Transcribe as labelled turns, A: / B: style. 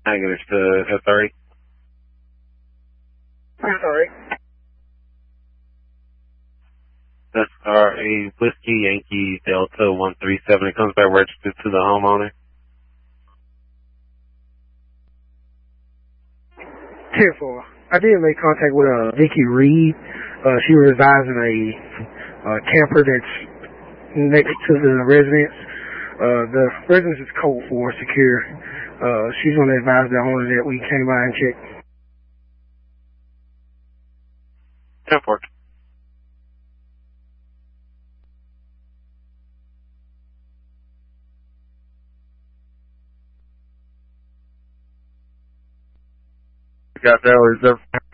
A: Negative to SRE.
B: Sorry.
A: SRE Whiskey Yankee Delta 137. It comes back registered to the homeowner.
B: 10-4. I did make contact with Vicky Reed. She resides in a camper that's next to the residence. The residence is code 4 secure. She's going to advise the owner that we came by and checked.
A: 10-4. Got that reserved.